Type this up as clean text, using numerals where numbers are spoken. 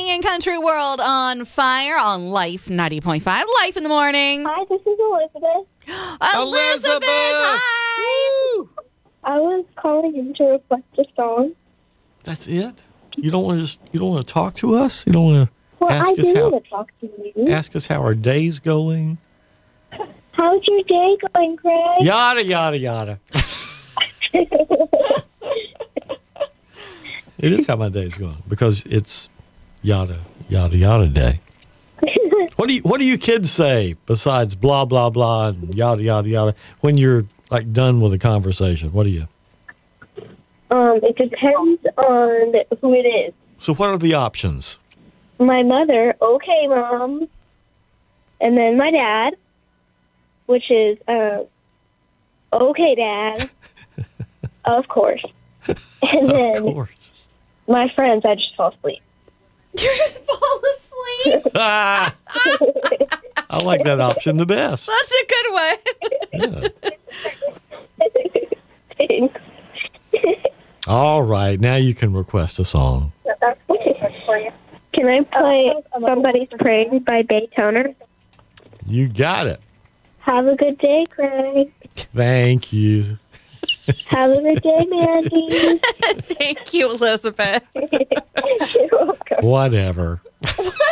in Country World on Fire on Life 90.5. Life in the morning. Hi, this is Elizabeth. Elizabeth! Hi! Woo! I was calling in to request a song. That's it? You don't want to talk to us? You don't want to Well, ask I us do how want to talk to you. ask us how our day's going? How's your day going, Craig? Yada yada yada. It is how my day's going because it's yada yada yada day. What do you kids say besides blah blah blah and yada yada yada when you're like done with a conversation? What do you? It depends on who it is. So what are the options? My mother, okay, Mom. And then my dad, which is, okay, Dad. Of course. And then Of course. my friends, I just fall asleep. You just fall asleep? I like that option the best. That's a good one. Yeah. Thanks. All right, now you can request a song. Can I play Somebody's Praying by Bay Toner? You got it. Have a good day, Craig. Thank you. Have a good day, Mandy. Thank you, Elizabeth. You're welcome. Whatever.